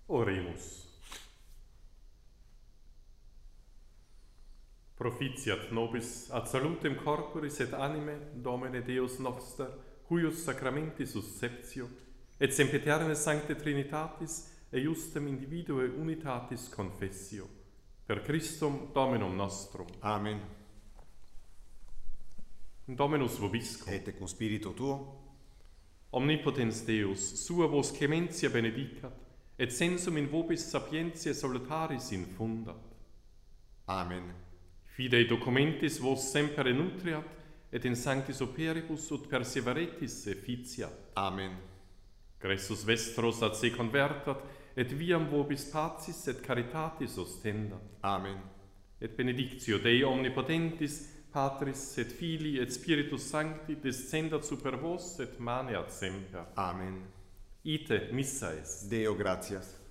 Oremus. Propitiat nobis ad salutem corporis et anime Domine Deus noster, huius sacramentis susceptio, et sempiterne sancte Trinitatis, et justem individue unitatis confessio. Per Christum Dominum nostrum. Amen. Dominus vobiscum. Et cum spiritu tuo, Omnipotens Deus, sua vos clementia benedicat, et sensum in vobis sapientiae salutaris infundat. Amen. Fidei documentis vos semper nutriat, et in sanctis operibus ut perseveretis efficiat. Amen. Gressus vestros ad se convertat, et viam vobis pacis et caritatis ostendat. Amen. Et benedictio Dei omnipotentis, Patris et Filii et Spiritus Sancti descendat super vos et maneat semper. Amen. Ite missa est. Deo gratias.